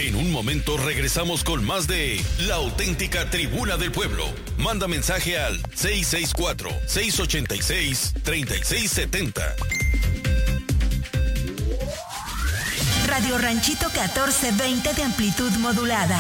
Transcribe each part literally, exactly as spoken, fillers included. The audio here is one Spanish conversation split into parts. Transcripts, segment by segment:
En un momento regresamos con más de La Auténtica Tribuna del Pueblo. Manda mensaje al seis seis cuatro, seis ocho seis, tres seis siete cero. Radio Ranchito catorce veinte de amplitud modulada.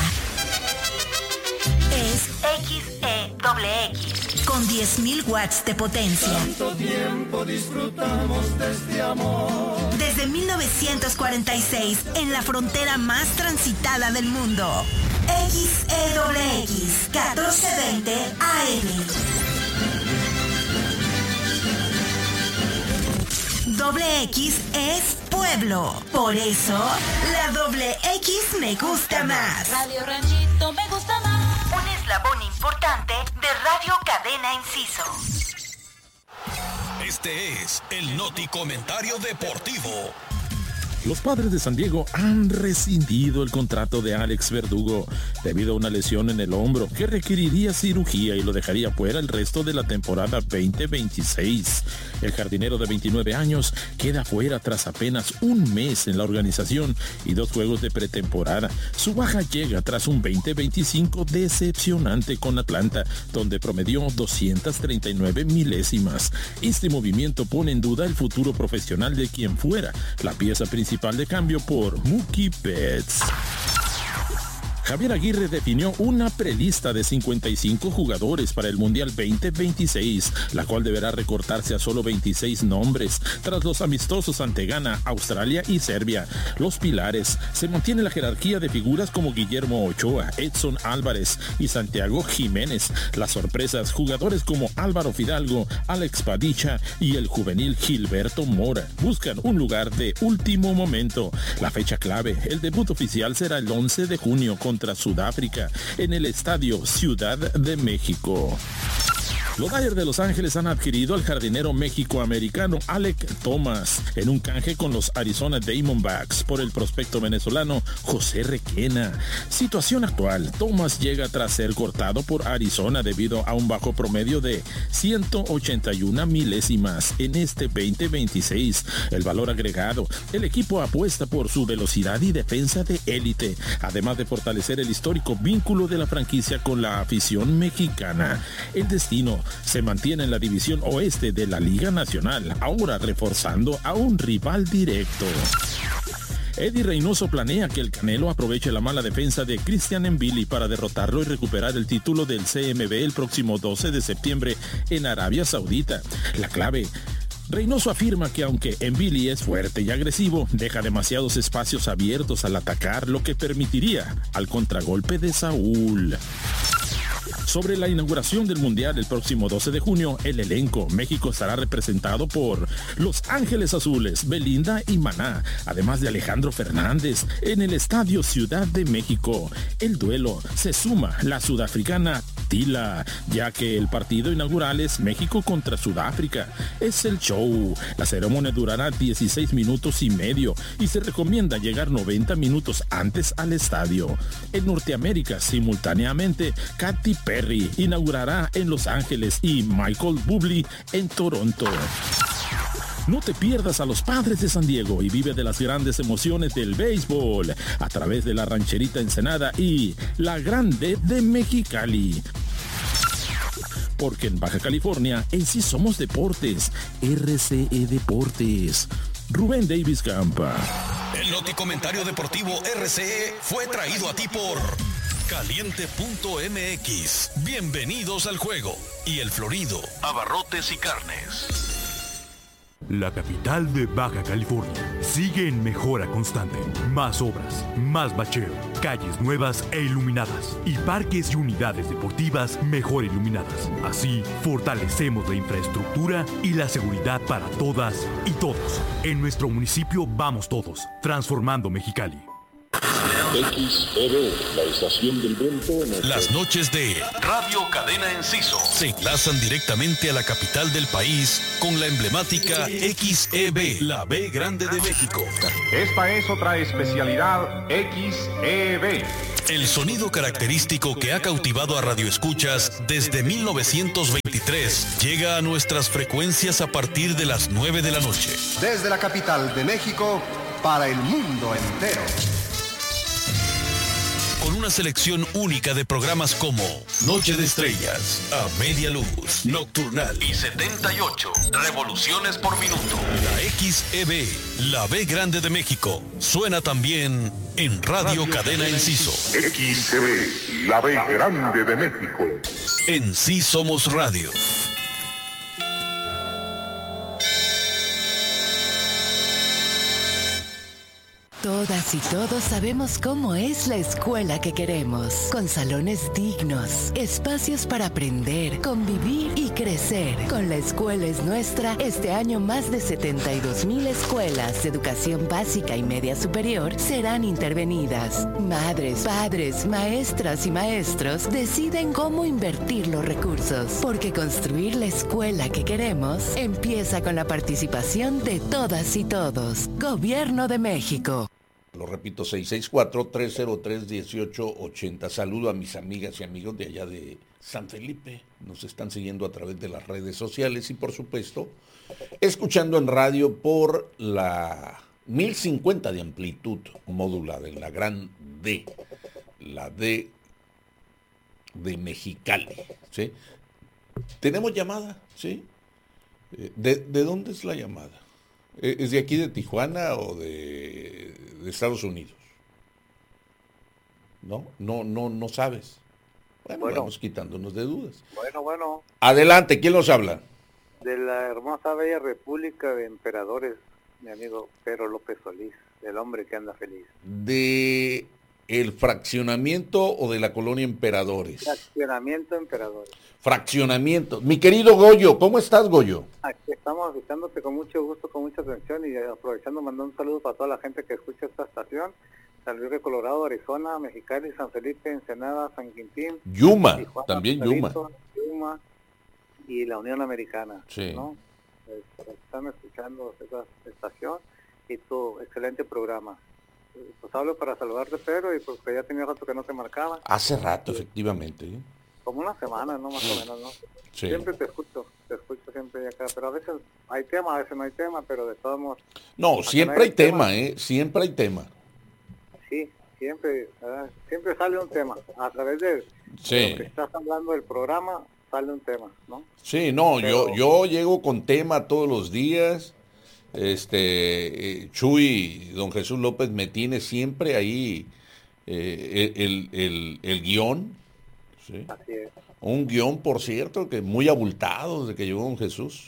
Es X E X con diez mil watts de potencia. Tanto tiempo disfrutamos de este amor. Desde mil novecientos cuarenta y seis, en la frontera más transitada del mundo. X E X catorce veinte A M. Doble X es pueblo. Por eso, la doble X me gusta más. Radio Ranchito me gusta más. Un eslabón importante de Radio Cadena Inciso. Este es el Noti Comentario Deportivo. Los Padres de San Diego han rescindido el contrato de Alex Verdugo debido a una lesión en el hombro que requeriría cirugía y lo dejaría fuera el resto de la temporada veinte veintiséis. El jardinero de veintinueve años queda fuera tras apenas un mes en la organización y dos juegos de pretemporada. Su baja llega tras un veinte veinticinco decepcionante con Atlanta, donde promedió doscientas treinta y nueve milésimas. Este movimiento pone en duda el futuro profesional de quien fuera la pieza principal de cambio por Mookie Betts. Javier Aguirre definió una prelista de cincuenta y cinco jugadores para el Mundial veinte veintiséis, la cual deberá recortarse a solo veintiséis nombres, tras los amistosos ante Ghana, Australia y Serbia. Los pilares: se mantiene la jerarquía de figuras como Guillermo Ochoa, Edson Álvarez y Santiago Jiménez. Las sorpresas: jugadores como Álvaro Fidalgo, Alex Padilla y el juvenil Gilberto Mora buscan un lugar de último momento. La fecha clave: el debut oficial será el once de junio con contra Sudáfrica en el Estadio Ciudad de México. Los Dodgers de Los Ángeles han adquirido al jardinero méxico-americano Alek Thomas en un canje con los Arizona Diamondbacks por el prospecto venezolano José Requena. Situación actual: Thomas llega tras ser cortado por Arizona debido a un bajo promedio de ciento ochenta y una milésimas en este veinte veintiséis. El valor agregado: el equipo apuesta por su velocidad y defensa de élite, además de fortalecer el histórico vínculo de la franquicia con la afición mexicana. El destino se mantiene en la división oeste de la Liga Nacional, ahora reforzando a un rival directo. Eddie Reynoso planea que el Canelo aproveche la mala defensa de Christian Mbili para derrotarlo y recuperar el título del C M B el próximo doce de septiembre en Arabia Saudita. La clave: Reynoso afirma que aunque Mbili es fuerte y agresivo, deja demasiados espacios abiertos al atacar, lo que permitiría al contragolpe de Saúl. Sobre la inauguración del Mundial el próximo doce de junio, el elenco: México estará representado por Los Ángeles Azules, Belinda y Maná, además de Alejandro Fernández, en el Estadio Ciudad de México. El duelo: se suma la sudafricana Tila, ya que el partido inaugural es México contra Sudáfrica. Es el show. La ceremonia durará dieciséis minutos y medio y se recomienda llegar noventa minutos antes al estadio. En Norteamérica, simultáneamente, Katy Perry inaugurará en Los Ángeles y Michael Bublé en Toronto. No te pierdas a los Padres de San Diego y vive de las grandes emociones del béisbol a través de la Rancherita Ensenada y la Grande de Mexicali. Porque en Baja California, en sí somos deportes. R C E Deportes. Rubén Davis Campa. El Noti Comentario Deportivo R C E fue traído a ti por Caliente punto M X. Bienvenidos al juego. Y El Florido, abarrotes y carnes. La capital de Baja California sigue en mejora constante. Más obras, más bacheo, calles nuevas e iluminadas y parques y unidades deportivas mejor iluminadas. Así, fortalecemos la infraestructura y la seguridad para todas y todos. En nuestro municipio vamos todos, transformando Mexicali. X E B, la estación del viento. Las noches de Radio Cadena Enciso se enlazan directamente a la capital del país con la emblemática X E B, la B Grande de México. Esta es otra especialidad X E B. El sonido característico que ha cautivado a radioescuchas desde mil novecientos veintitrés llega a nuestras frecuencias a partir de las nueve de la noche. Desde la capital de México para el mundo entero. una selección única de programas como Noche de Estrellas, A Media Luz, Nocturnal y setenta y ocho revoluciones por minuto. La X E B, la B Grande de México, suena también en Radio, Radio Cadena Enciso. X E B, la B Grande de México. En Sí Somos Radio. Todas y todos sabemos cómo es la escuela que queremos, con salones dignos, espacios para aprender, convivir y crecer. Con La Escuela es Nuestra, este año más de setenta y dos mil escuelas de educación básica y media superior serán intervenidas. Madres, padres, maestras y maestros deciden cómo invertir los recursos, porque construir la escuela que queremos empieza con la participación de todas y todos. Gobierno de México. Lo repito, seis seis cuatro, tres cero tres, uno ocho ocho cero. Saludo a mis amigas y amigos de allá de San Felipe. Nos están siguiendo a través de las redes sociales y, por supuesto, escuchando en radio por la mil cincuenta de amplitud modulada, en la gran D, la D de Mexicali, ¿sí? ¿Tenemos llamada? ¿Sí? ¿De, de dónde es la llamada? ¿Es de aquí de Tijuana o de, de Estados Unidos? ¿No? No, no, no sabes. Bueno, bueno, vamos quitándonos de dudas. Bueno, bueno. Adelante, ¿quién nos habla? De la hermosa bella República de Emperadores, mi amigo Pedro López Solís, el hombre que anda feliz. ¿De el fraccionamiento o de la colonia Emperadores? Fraccionamiento Emperadores. Fraccionamiento. Mi querido Goyo, ¿cómo estás, Goyo? Aquí estamos escuchándote con mucho gusto, con mucha atención y aprovechando mandando un saludo para toda la gente que escucha esta estación. San Luis de Colorado, Arizona, Mexicali, San Felipe, Ensenada, San Quintín. Yuma, Tijuana, también Perito, Yuma. Yuma y la Unión Americana. Sí. ¿No? Están escuchando esta estación y tu excelente programa. Pues hablo para saludarte, Pedro, y porque ya tenía rato que no te marcaba. Hace rato, efectivamente. ¿eh? Como una semana, ¿no? Más o menos, ¿no? Sí. Siempre te escucho, te escucho siempre acá, pero a veces hay tema, a veces no hay tema, pero de todos modos... No, siempre hay tema, tema, ¿eh? Siempre hay tema. Sí, siempre, ¿verdad? Siempre sale un tema. A través de, sí. de lo que estás hablando del programa, sale un tema, ¿no? Sí, no, pero... yo, yo llego con tema todos los días. Este, Chuy, don Jesús López me tiene siempre ahí eh, el, el, el guión, ¿sí? Así es. Un guión, por cierto, que muy abultado desde que llegó don Jesús.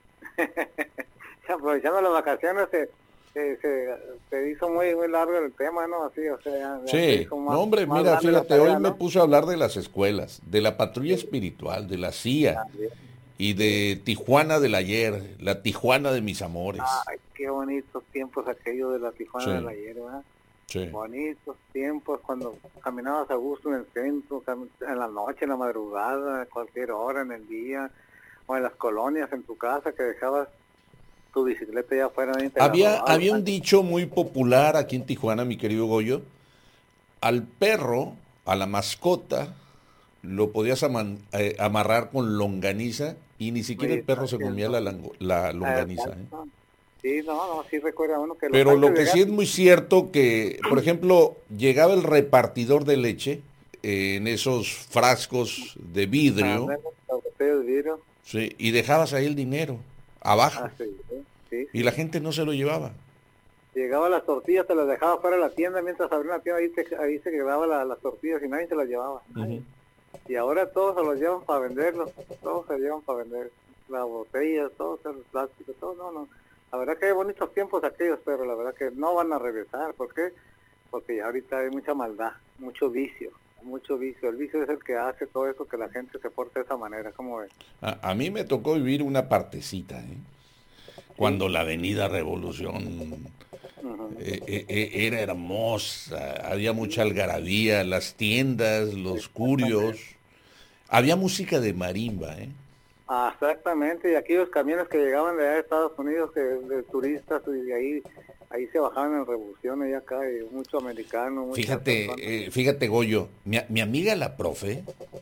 Aprovechando las vacaciones se, se, se, se hizo muy muy largo el tema, ¿no? Así, o sea, sí, más, no, hombre, mira, fíjate, tarea, hoy ¿no? me puso a hablar de las escuelas, de la patrulla espiritual, de la C I A. También. Y de Tijuana del ayer, la Tijuana de mis amores. Ay, qué bonitos tiempos aquellos de la Tijuana sí. del ayer, ¿verdad? Sí. Bonitos tiempos cuando caminabas a gusto en el centro, en la noche, en la madrugada, a cualquier hora en el día, o en las colonias, en tu casa, que dejabas tu bicicleta ya afuera. Había, había un dicho muy popular aquí en Tijuana, mi querido Goyo: al perro, a la mascota, lo podías aman, eh, amarrar con longaniza y ni siquiera sí, el perro se comía la, la longaniza. ¿eh? Sí, no, no, sí recuerda uno que... Pero lo que sí es muy cierto que, por ejemplo, llegaba el repartidor de leche eh, en esos frascos de vidrio, de vidrio. Sí, y dejabas ahí el dinero, abajo, ah, sí, sí, y la gente no se lo llevaba. Llegaba las tortillas, te las dejaba fuera de la tienda, mientras abría la tienda, ahí, te, ahí se quedaba la, las tortillas y nadie se las llevaba. Uh-huh. Y ahora todos se los llevan para venderlos, todos se llevan para vender las botellas, todos los plásticos, todo, no, no. La verdad que hay bonitos tiempos aquellos, pero la verdad que no van a regresar. ¿Por qué? Porque ya ahorita hay mucha maldad, mucho vicio, mucho vicio. El vicio es el que hace todo eso, que la gente se porte de esa manera, ¿cómo ves? A, a mí me tocó vivir una partecita, ¿eh? Cuando sí. la Avenida Revolución uh-huh. eh, eh, era hermosa, había mucha algarabía, las tiendas, los curios, había música de marimba, ¿eh? Ah, exactamente, y aquellos camiones que llegaban de allá de Estados Unidos, que de turistas, y de ahí ahí se bajaban en Revolución, y acá, y mucho americano. Fíjate, eh, fíjate, Goyo, mi, mi amiga la profe,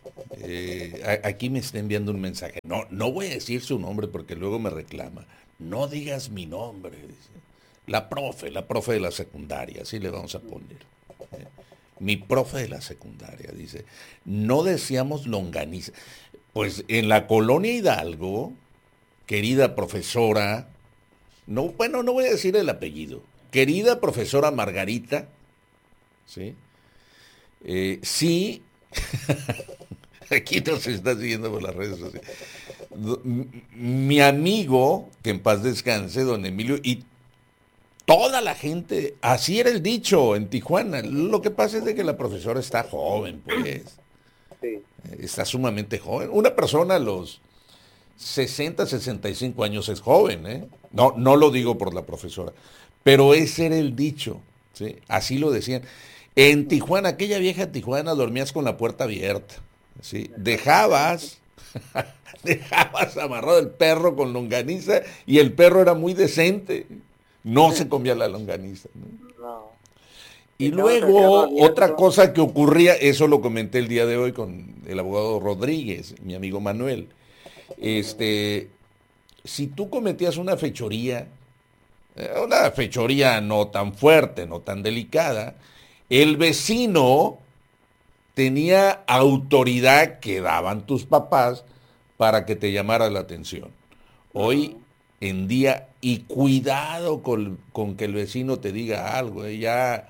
eh, a, aquí me está enviando un mensaje, no, no voy a decir su nombre porque luego me reclama, no digas mi nombre, dice. La profe, la profe de la secundaria, así le vamos a poner. Eh, mi profe de la secundaria, dice, no deseamos longaniza. Pues en la colonia Hidalgo, querida profesora, no, bueno, no voy a decir el apellido, querida profesora Margarita, ¿sí? Eh, sí, aquí nos está siguiendo por las redes sociales, mi amigo, que en paz descanse, don Emilio, y toda la gente, así era el dicho en Tijuana. Lo que pasa es de que la profesora está joven, pues. Sí. Está sumamente joven. Una persona a los sesenta, sesenta y cinco años es joven, ¿eh? No, no lo digo por la profesora, pero ese era el dicho, ¿sí? Así lo decían. En Tijuana, aquella vieja Tijuana, dormías con la puerta abierta, ¿sí? Dejabas... dejabas amarrado el perro con longaniza y el perro era muy decente. No se comía la longaniza, ¿no? No. Y no, luego, otra no. cosa que ocurría, eso lo comenté el día de hoy con el abogado Rodríguez, mi amigo Manuel. Este, si tú cometías una fechoría, una fechoría no tan fuerte, no tan delicada, el vecino tenía autoridad que daban tus papás para que te llamara la atención. Hoy en día, y cuidado con, con que el vecino te diga algo, ¿eh? Ya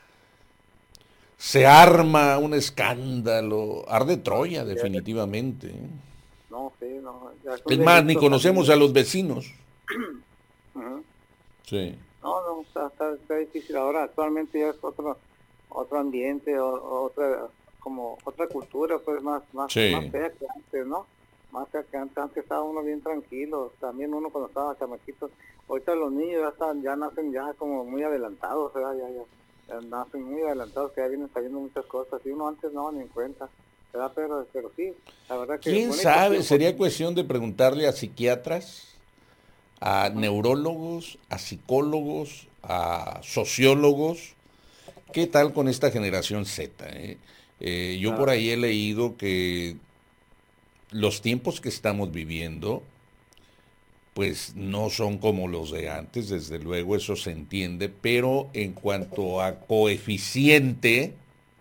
se arma un escándalo, arde Troya definitivamente. ¿eh? No, sí, no. Es más, ni conocemos a los vecinos. Uh-huh. Sí. No, no, está, está, está difícil ahora, actualmente ya es otro, otro ambiente, o, otra, como otra cultura, pues más, más, sí. más fea que antes, ¿no? Más que antes, antes estaba uno bien tranquilo, también uno cuando estaba chamaquito. Ahorita los niños ya están, ya nacen ya como muy adelantados, ¿verdad? Ya, ya, ya nacen muy adelantados, que ya vienen sabiendo muchas cosas, y uno antes no, ni en cuenta, ¿verdad? Pero, pero sí, la verdad que... ¿Quién sabe? Sería cuestión de preguntarle a psiquiatras, a neurólogos, a psicólogos, a sociólogos, ¿qué tal con esta generación Z? Eh? Eh, yo ah. por ahí he leído que los tiempos que estamos viviendo, pues no son como los de antes, desde luego eso se entiende, pero en cuanto a coeficiente,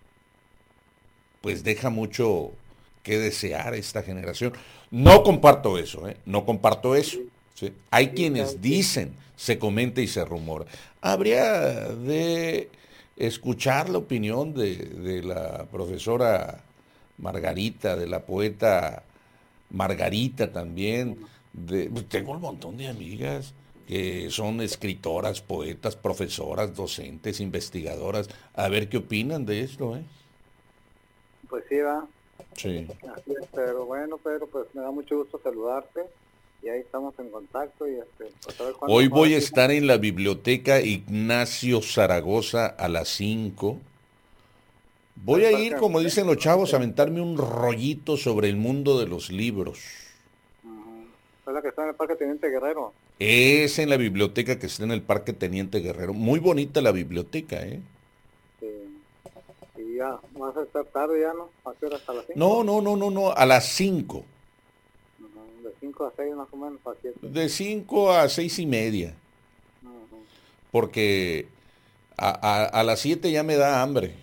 pues deja mucho que desear esta generación. No comparto eso, ¿eh? No comparto eso. ¿sí? Hay quienes dicen, se comenta y se rumora. Habría de escuchar la opinión de, de la profesora Margarita, de la poeta Margarita también. De, tengo un montón de amigas que son escritoras, poetas, profesoras, docentes, investigadoras. A ver qué opinan de esto, ¿eh? Pues sí, va. Sí. Así es, pero bueno, Pedro, pues me da mucho gusto saludarte y ahí estamos en contacto. Y este, pues a ver Hoy voy a estar en la biblioteca Ignacio Zaragoza a las cinco. Voy a ir, como dicen los chavos, a aventarme un rollito sobre el mundo de los libros. ¿Es la que está en el Parque Teniente Guerrero? Es en la biblioteca que está en el Parque Teniente Guerrero. Muy bonita la biblioteca, ¿eh? Sí. Y ya, vas a estar tarde ya, ¿no? ¿A qué hora? ¿Hasta las cinco? No, no, no, no, no, a las cinco. Uh-huh. De cinco a seis más o menos, ¿a siete? De cinco a seis y media. Uh-huh. Porque a, a, a las siete ya me da hambre.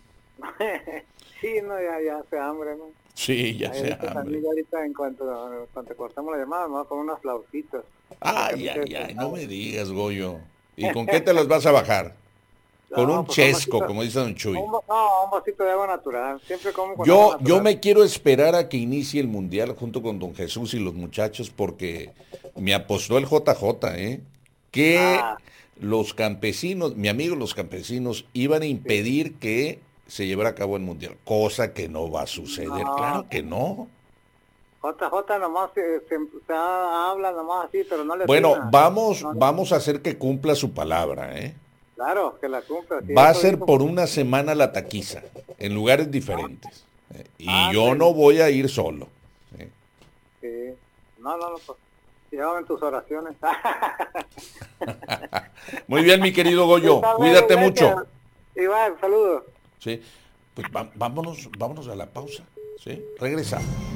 Sí, no, ya, ya hace hambre, ¿no? Sí, ya hace hambre. Ahorita en cuanto, en cuanto cortamos la llamada, me voy a poner unas flautitas. Ay, ay, ay, no me digas, Goyo. ¿Y con qué te las vas a bajar? Con no, un pues chesco, un vasito, como dice Don Chuy. Un, no, un vasito de agua natural. Siempre como con yo, agua natural. Yo me quiero esperar a que inicie el Mundial junto con Don Jesús y los muchachos, porque me apostó el J J, ¿eh? Que ah. los campesinos, mi amigo los campesinos, iban a impedir sí. que se llevará a cabo el Mundial, cosa que no va a suceder, no. Claro que no. J J nomás se, se, se habla nomás así, pero no le Bueno, pena. vamos, no, no. vamos a hacer que cumpla su palabra, ¿eh? Claro, que la cumpla. Sí, va a ser por una semana la taquiza, en lugares diferentes. ¿eh? Y ah, yo sí. no voy a ir solo. ¿eh? Sí. No, no, no, pues, llévame en tus oraciones. Muy bien, mi querido Goyo, cuídate bien, mucho. Iván, saludos. Sí, pues va, vámonos, vámonos a la pausa, ¿sí? Regresamos.